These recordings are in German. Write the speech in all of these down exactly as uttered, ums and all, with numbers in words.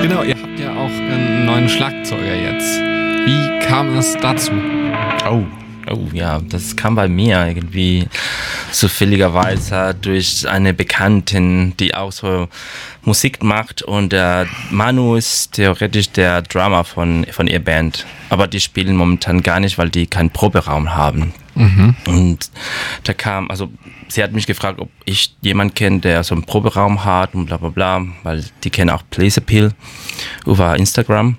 Genau, ihr habt ja auch einen neuen Schlagzeuger jetzt. Wie kam es dazu? Oh. Oh ja, das kam bei mir irgendwie zufälligerweise durch eine Bekanntin, die auch so Musik macht, und der Manu ist theoretisch der Drummer von, von ihr Band, aber die spielen momentan gar nicht, weil die keinen Proberaum haben. Mhm. Und da kam, also sie hat mich gefragt, ob ich jemanden kenne, der so einen Proberaum hat und bla bla bla, weil die kennen auch Place Appeal über Instagram.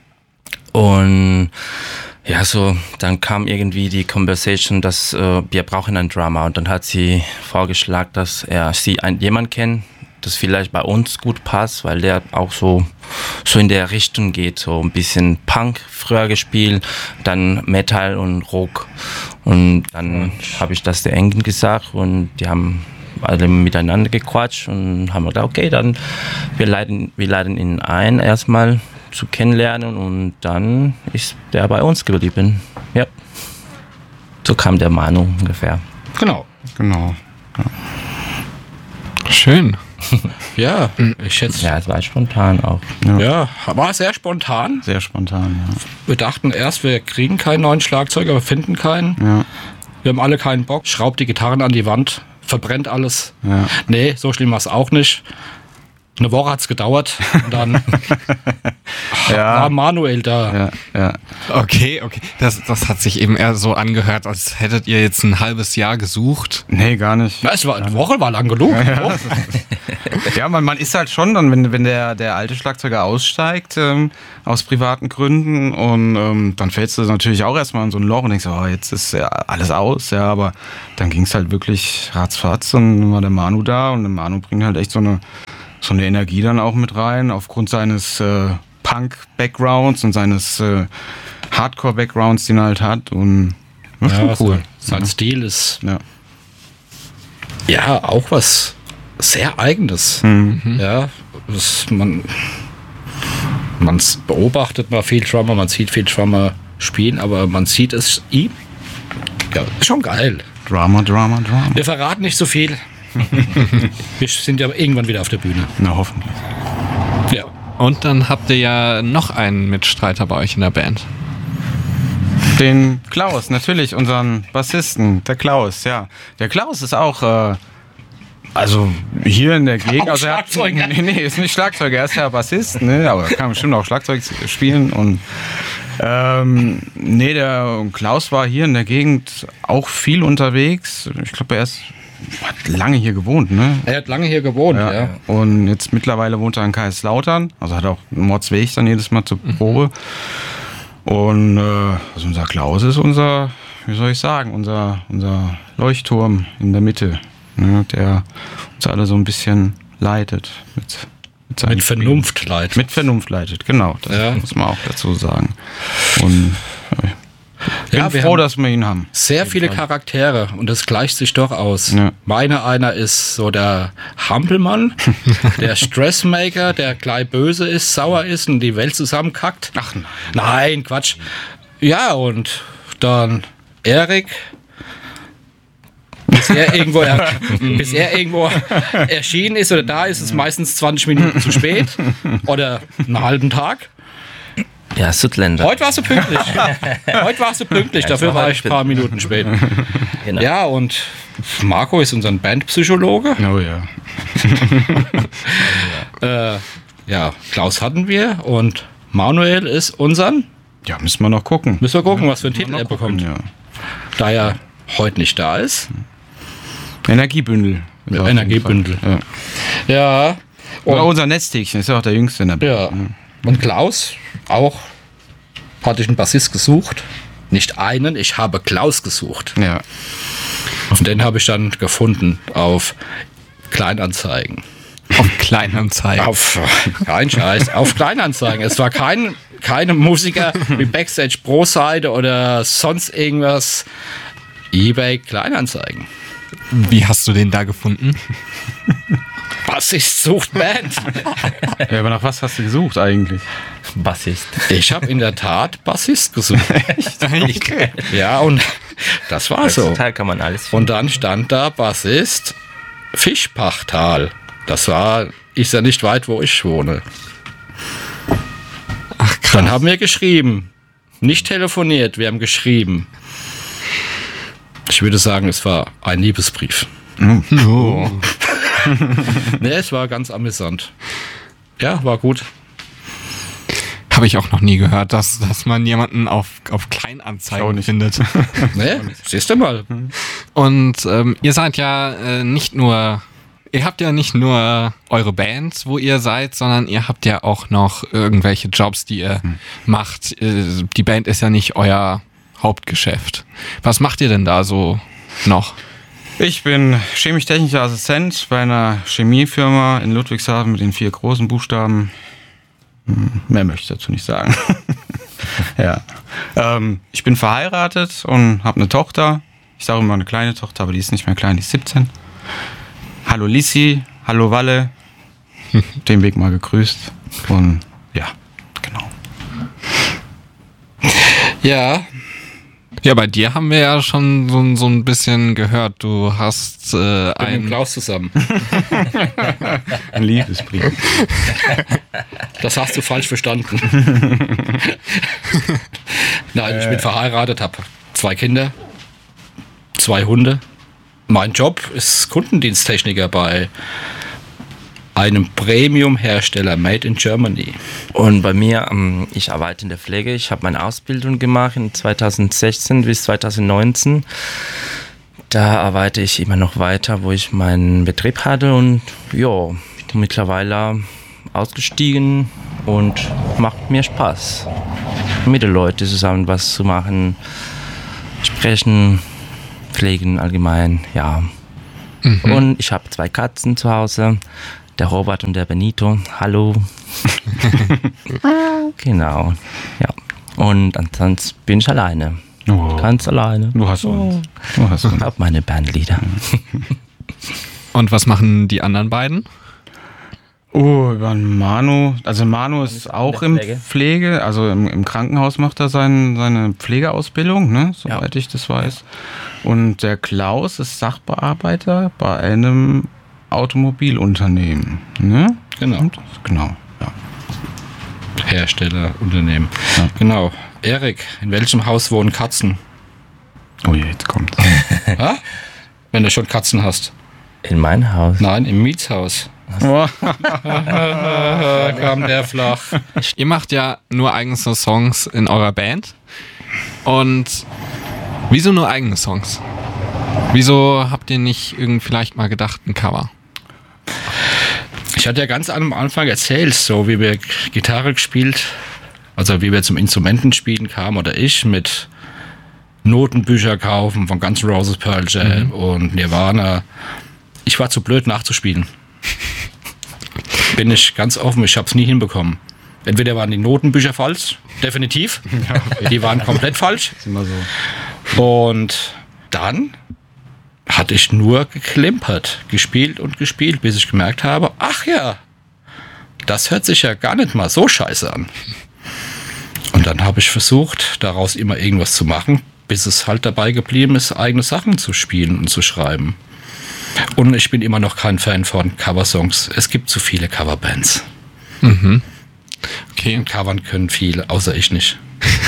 Und ja, so, dann kam irgendwie die Conversation, dass äh, wir brauchen einen Drummer, und dann hat sie vorgeschlagen, dass er sie ein, jemand kennt, das vielleicht bei uns gut passt, weil der auch so, so in der Richtung geht, so ein bisschen Punk früher gespielt, dann Metal und Rock, und dann habe ich das der Engen gesagt, und die haben alle miteinander gequatscht und haben gedacht, okay, dann wir leiten, wir leiten ihn ein erstmal zu kennenlernen, und dann ist der bei uns geblieben. Ja. So kam der Manu ungefähr. Genau, genau. Ja. Schön. Ja, ich schätze. Ja, es war spontan auch. Ja. ja, war sehr spontan. Sehr spontan, ja. Wir dachten erst, wir kriegen keinen neuen Schlagzeuger, wir finden keinen. Ja. Wir haben alle keinen Bock. Schraubt die Gitarren an die Wand, verbrennt alles. Ja. Nee, so schlimm war es auch nicht. Eine Woche hat es gedauert, und dann ja. war Manuel da. Ja, ja. Okay, okay. Das, das hat sich eben eher so angehört, als hättet ihr jetzt ein halbes Jahr gesucht. Nee, gar nicht. Na, es war eine Woche, war lang genug. Ja, ja. ja man, man ist halt schon dann, wenn, wenn der, der alte Schlagzeuger aussteigt, ähm, aus privaten Gründen, und ähm, dann fällst du natürlich auch erstmal in so ein Loch und denkst, oh, jetzt ist ja alles aus, ja, aber dann ging es halt wirklich ratzfatz, und dann war der Manu da, und der Manu bringt halt echt so eine so eine Energie dann auch mit rein, aufgrund seines äh, Punk-Backgrounds und seines äh, Hardcore-Backgrounds, den er halt hat, und das ist Ja, schon cool. Sein ja. Stil ist Ja. ja auch was sehr Eigenes. Mhm. Ja, das, man man beobachtet mal viel Drummer, man sieht viel Drummer spielen, aber man sieht es ihm. Ja, ist schon geil. Drama, Drama, Drama. Wir verraten nicht so viel. Wir sind ja irgendwann wieder auf der Bühne. Na, hoffentlich. Ja. Und dann habt ihr ja noch einen Mitstreiter bei euch in der Band. Den Klaus, natürlich, unseren Bassisten, der Klaus, ja. Der Klaus ist auch, äh, also hier in der Gegend. Auch Also er hat, Schlagzeuger. nee, nee, ist nicht Schlagzeuger, er ist ja Bassist, ne, aber er kann bestimmt auch Schlagzeug spielen, und ähm, nee, der Klaus war hier in der Gegend auch viel unterwegs. Ich glaube, er ist hat lange hier gewohnt, ne? Er hat lange hier gewohnt, ja. ja. Und jetzt mittlerweile wohnt er in Kaiserslautern, also hat auch einen Mordsweg dann jedes Mal zur Probe. Und äh, also unser Klaus ist unser, wie soll ich sagen, unser, unser Leuchtturm in der Mitte, ne? Der uns alle so ein bisschen leitet. Mit, mit, seinen Mit Vernunft Spielen. leitet. Mit Vernunft leitet, genau. Das Ja. muss man auch dazu sagen. Und äh, ich bin Ja, wir froh, haben dass wir ihn haben. Sehr viele Charaktere, und das gleicht sich doch aus. Ja. Meiner einer ist so der Hampelmann, der Stressmaker, der gleich böse ist, sauer ist und die Welt zusammenkackt. Ach nein. Nein, Quatsch. Ja, und dann Erik. Bis er, irgendwo er, bis er irgendwo erschienen ist oder da ist, ist es meistens zwanzig Minuten zu spät oder einen halben Tag. Ja, Südländer. Heute warst du pünktlich. Heute warst du pünktlich, Ja, dafür war war heute ich ein paar Minuten spät. Genau. Ja, und Marco ist unser Bandpsychologe. Oh ja. Äh, ja, Klaus hatten wir, und Manuel ist unseren. Ja, müssen wir noch gucken. Müssen wir gucken, was für einen Müssen Titel wir er noch gucken, bekommt. Ja. Da er heute nicht da ist. Energiebündel. Ja, auf jeden Energiebündel. Fall. Ja. Ja. Oder Und, unser Netztägchen ist ja auch der Jüngste in der ja. Band. Und Klaus, auch hatte ich einen Bassist gesucht. Nicht einen, ich habe Klaus gesucht. Ja. Und den habe ich dann gefunden auf Kleinanzeigen. Auf Kleinanzeigen. Auf kein Scheiß, auf Kleinanzeigen. Es war kein, keine Musiker wie Backstage Pro Seite oder sonst irgendwas. eBay Kleinanzeigen. Wie hast du den da gefunden? Bassist sucht Band. Ja, aber nach was hast du gesucht eigentlich? Bassist. Ich habe in der Tat Bassist gesucht. Okay. Ja, und das war so. Heutzutage kann man alles finden. Und dann stand da Bassist Fischpachtal. Das war, ist ja nicht weit, wo ich wohne. Dann haben wir geschrieben. Nicht telefoniert, wir haben geschrieben. Ich würde sagen, es war ein Liebesbrief. Oh. Nee, es war ganz amüsant. Ja, war gut. Habe ich auch noch nie gehört, dass, dass man jemanden auf, auf Ich auch Kleinanzeigen nicht. findet. Nee, siehst du mal. Und ähm, ihr seid ja äh, nicht nur, ihr habt ja nicht nur eure Bands, wo ihr seid, sondern ihr habt ja auch noch irgendwelche Jobs, die ihr Hm. macht. Äh, die Band ist ja nicht euer Hauptgeschäft. Was macht ihr denn da so noch? Ich bin chemisch-technischer Assistent bei einer Chemiefirma in Ludwigshafen mit den vier großen Buchstaben. Hm, Mehr möchte ich dazu nicht sagen. ja. ähm, ich bin verheiratet und habe eine Tochter. Ich sage immer eine kleine Tochter, aber die ist nicht mehr klein, die ist siebzehn. Hallo Lissi, hallo Walle. Den Weg mal gegrüßt. Und ja, genau. Ja, Ja, bei dir haben wir ja schon so, so ein bisschen gehört. Du hast äh, mit dem ein... Klaus zusammen. Ein Liebesbrief. Das hast du falsch verstanden. Nein, ich bin verheiratet, habe zwei Kinder, zwei Hunde. Mein Job ist Kundendiensttechniker bei einem Premium-Hersteller Made in Germany. Und bei mir, ähm, ich arbeite in der Pflege. Ich habe meine Ausbildung gemacht in zweitausendsechzehn bis zweitausendneunzehn. Da arbeite ich immer noch weiter, wo ich meinen Betrieb hatte und ja, mittlerweile ausgestiegen und macht mir Spaß, mit den Leuten zusammen was zu machen, sprechen, pflegen allgemein, ja. Mhm. Und ich habe zwei Katzen zu Hause, der Robert und der Benito. Hallo. Genau, ja. Und ansonsten bin ich alleine. Oh, Ganz alleine. du hast uns. Du hast uns. Hab meine Bandlieder. Und was machen die anderen beiden? Oh, über einen Manu. Also Manu ist auch der im Pflege. Pflege, also im, im Krankenhaus macht er sein, seine Pflegeausbildung, ne, soweit ich das weiß. Und der Klaus ist Sachbearbeiter bei einem Automobilunternehmen. Ne? Genau. Stimmt das? Genau. Ja. Hersteller, Unternehmen. Ja. Genau. Erik, in welchem Haus wohnen Katzen? Oh je, jetzt kommt. Ha? Wenn du schon Katzen hast. In mein Haus. Nein, im Mietshaus. Da kam der flach. Ihr macht ja nur eigene Songs in eurer Band. Und wieso nur eigene Songs? Wieso habt ihr nicht irgend vielleicht mal gedacht, ein Cover? Ich hatte ja ganz am Anfang erzählt, so wie wir Gitarre gespielt, also wie wir zum Instrumentenspielen kamen oder ich mit Notenbücher kaufen von Guns N' Roses, Pearl Jam und Nirvana. Ich war zu blöd nachzuspielen. Bin ich ganz offen, ich habe es nie hinbekommen. Entweder waren die Notenbücher falsch, definitiv. Die waren komplett falsch. Ist immer so. Und dann hatte ich nur geklimpert, gespielt und gespielt, bis ich gemerkt habe, ach ja, das hört sich ja gar nicht mal so scheiße an. Und dann habe ich versucht, daraus immer irgendwas zu machen, bis es halt dabei geblieben ist, eigene Sachen zu spielen und zu schreiben. Und ich bin immer noch kein Fan von Coversongs. Es gibt zu viele Coverbands. Mhm. Okay. Und covern können viele, außer ich nicht.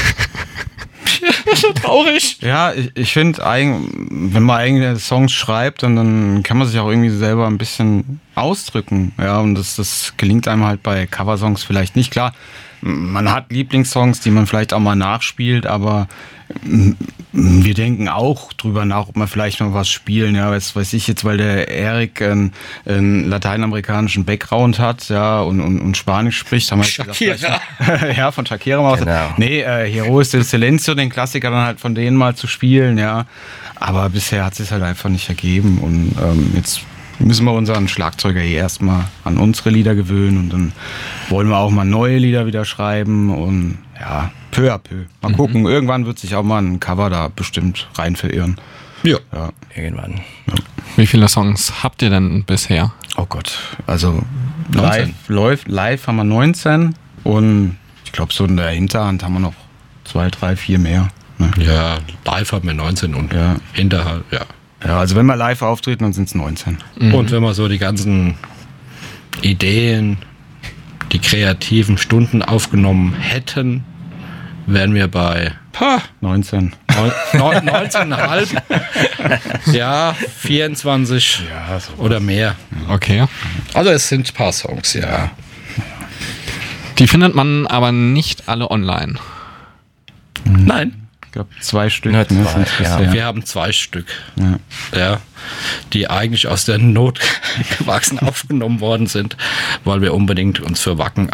Das ist so traurig. Ja, ich, ich finde, wenn man eigene Songs schreibt, dann, dann kann man sich auch irgendwie selber ein bisschen ausdrücken. Ja, und das, das gelingt einem halt bei Coversongs vielleicht nicht. Klar, man hat Lieblingssongs, die man vielleicht auch mal nachspielt, aber mm, wir denken auch drüber nach, ob wir vielleicht mal was spielen. Ja, weiß, weiß ich jetzt, weil der Erik einen, einen lateinamerikanischen Background hat, ja, und, und, und Spanisch spricht. Haben wir jetzt gesagt, Shakira. vielleicht- ja, von Shakira mal. Genau. Nee, äh, Heroes del Silencio, den Klassiker dann halt von denen mal zu spielen, ja. Aber bisher hat es sich halt einfach nicht ergeben. Und ähm, jetzt müssen wir unseren Schlagzeuger eh erstmal an unsere Lieder gewöhnen und dann wollen wir auch mal neue Lieder wieder schreiben und ja, peu à peu. Mal gucken, irgendwann wird sich auch mal ein Cover da bestimmt rein verirren. Ja. Ja. Irgendwann. Wie viele Songs habt ihr denn bisher? Oh Gott, also neunzehn. live, läuft, live haben wir neunzehn und ich glaube so in der Hinterhand haben wir noch zwei, drei, vier mehr. Ne? Ja, live haben wir neunzehn und Ja. hinterher, ja. Ja, also wenn wir live auftreten, dann sind es neunzehn. Und wenn man so die ganzen Ideen, die kreativen Stunden aufgenommen hätten, wären wir bei pah, neunzehn. neunzehn Komma fünf. Ja, vierundzwanzig Ja, so oder mehr. Okay. Also es sind ein paar Songs, ja. Die findet man aber nicht alle online. Nein, Ich glaube, zwei Stück. Nur ne, zwei, sind's ja. bisher. wir haben zwei Stück, Ja. ja, die eigentlich aus der Not gewachsen aufgenommen worden sind, weil wir unbedingt uns für Wacken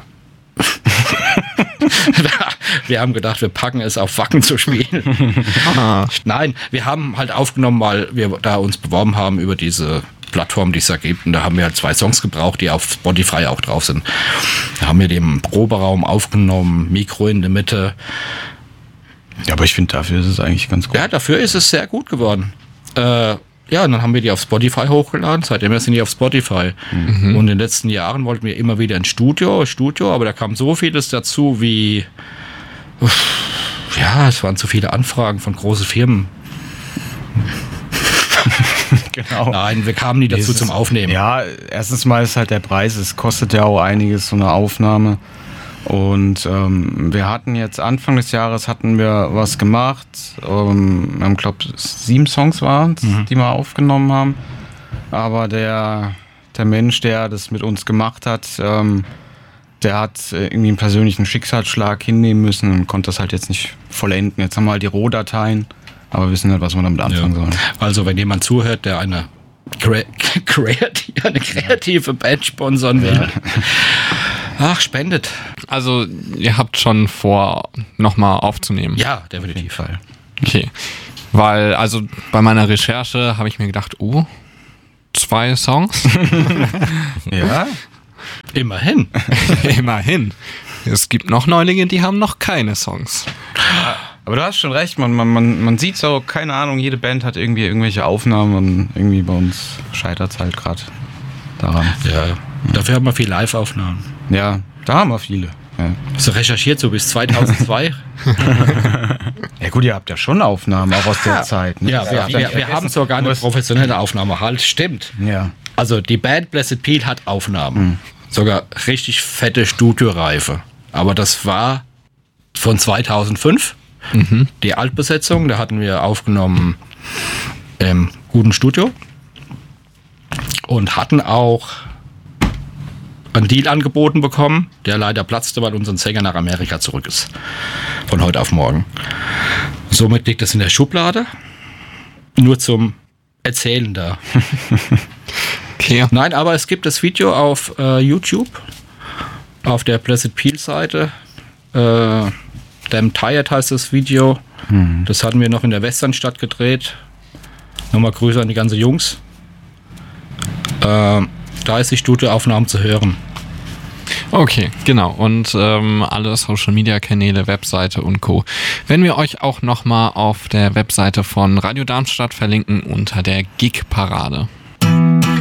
wir haben gedacht, wir packen es auf Wacken zu spielen. Ah. Nein, wir haben halt aufgenommen, weil wir da uns beworben haben über diese Plattform, die es da gibt. Und da haben wir halt zwei Songs gebraucht, die auf Spotify auch drauf sind. Da haben wir den im Proberaum aufgenommen, Mikro in der Mitte. Ja, aber ich finde, dafür ist es eigentlich ganz gut. Ja, dafür ist es sehr gut geworden. Äh, ja, und dann haben wir die auf Spotify hochgeladen. Seitdem sind die auf Spotify. Mhm. Und in den letzten Jahren wollten wir immer wieder ein Studio, Studio, aber da kam so vieles dazu wie, uff, ja, es waren zu viele Anfragen von großen Firmen. Genau. Nein, wir kamen nie dazu Dieses- zum Aufnehmen. Ja, erstens mal ist halt der Preis, es kostet ja auch einiges, so eine Aufnahme. Und ähm, wir hatten jetzt Anfang des Jahres hatten wir was gemacht. Ähm, wir haben, glaube ich, sieben Songs waren es, Mhm. die wir aufgenommen haben. Aber der, der Mensch, der das mit uns gemacht hat, ähm, der hat äh, irgendwie einen persönlichen Schicksalsschlag hinnehmen müssen und konnte das halt jetzt nicht vollenden. Jetzt haben wir halt die Rohdateien, aber wissen nicht, was wir damit anfangen Ja. sollen. Also wenn jemand zuhört, der eine, Cre- Creative, eine kreative Band sponsern will, ach, spendet. Also ihr habt schon vor, nochmal aufzunehmen. Ja, definitiv. Fall. Okay. Weil, also bei meiner Recherche habe ich mir gedacht, oh, zwei Songs? Ja, Immerhin. Immerhin. Es gibt noch Neulinge, die haben noch keine Songs. aber du hast schon recht, man, man, man, man sieht so, keine Ahnung, jede Band hat irgendwie irgendwelche Aufnahmen und irgendwie bei uns scheitert es halt gerade daran. Ja, dafür haben wir viel Live-Aufnahmen. Ja, da haben wir viele. Ja. So recherchiert, so bis zweitausendzwei. ja gut, ihr habt ja schon Aufnahmen, auch aus der Zeit. Ne? Ja, wir, Darf ja wir, nicht wir haben vergessen. sogar eine Du hast- professionelle Aufnahme. Halt, stimmt. Ja, Also die Band Blessed Peel hat Aufnahmen. Sogar richtig fette Studioreife. Aber das war von zweitausendfünf. Die Altbesetzung, da hatten wir aufgenommen im guten Studio. Und hatten auch einen Deal angeboten bekommen, der leider platzte, weil unser Sänger nach Amerika zurück ist. Von heute auf morgen. Somit liegt es in der Schublade. Nur zum Erzählen da. Okay. Nein, aber es gibt das Video auf äh, YouTube, auf der Blessed Peel Seite. Äh, Damn Tired heißt das Video. Das hatten wir noch in der Westernstadt gedreht. Nochmal Grüße an die ganzen Jungs. Äh, da ist die Studioaufnahme zu hören. Okay, genau. Und ähm, alle Social-Media-Kanäle, Webseite und Co. werden wir euch auch nochmal auf der Webseite von Radio Darmstadt verlinken unter der Gig-Parade.